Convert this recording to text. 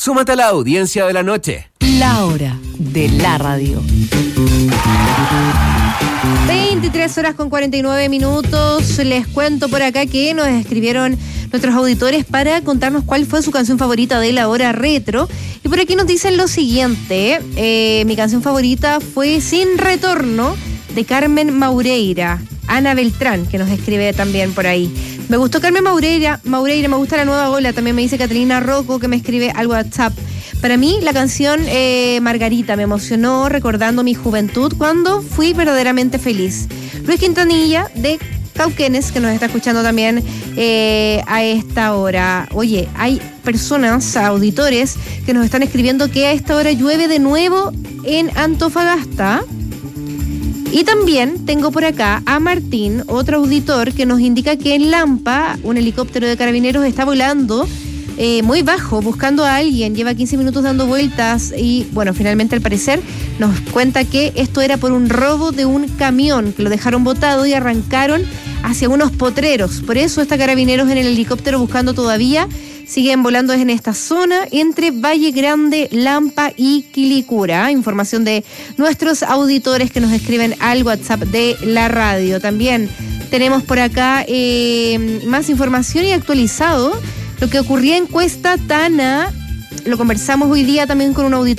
Súmate a la audiencia de la noche. La hora de la radio. 23:49. Les cuento por acá que nos escribieron nuestros auditores para contarnos cuál fue su canción favorita de la hora retro. Y por aquí nos dicen lo siguiente. Mi canción favorita fue Sin Retorno, de Carmen Maureira. Ana Beltrán, que nos escribe también por ahí. Me gustó Carmen Maureira, me gusta La Nueva Ola. También me dice Catalina Rocco, que me escribe al WhatsApp. Para mí, la canción Margarita me emocionó recordando mi juventud cuando fui verdaderamente feliz. Luis Quintanilla, de Cauquenes, que nos está escuchando también a esta hora. Oye, hay personas, auditores, que nos están escribiendo que a esta hora llueve de nuevo en Antofagasta. Y también tengo por acá a Martín, otro auditor, que nos indica que en Lampa un helicóptero de carabineros está volando muy bajo, buscando a alguien. Lleva 15 minutos dando vueltas y, bueno, finalmente al parecer nos cuenta que esto era por un robo de un camión, que lo dejaron botado y arrancaron hacia unos potreros. Por eso está Carabineros en el helicóptero buscando todavía. Siguen volando en esta zona entre Valle Grande, Lampa y Quilicura. Información de nuestros auditores que nos escriben al WhatsApp de la radio. También tenemos por acá más información y actualizado lo que ocurría en Cuesta Tana. Lo conversamos hoy día también con un auditor